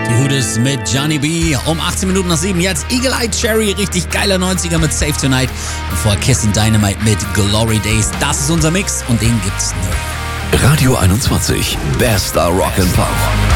Die Hooters mit Johnny B. Um 18 Minuten nach 7. Jetzt Eagle Eye Cherry. Richtig geiler 90er mit Save Tonight. Und vorher Kiss and Dynamite mit Glory Days. Das ist unser Mix und den gibt's neu. Radio 21. Bester Rock and Pop.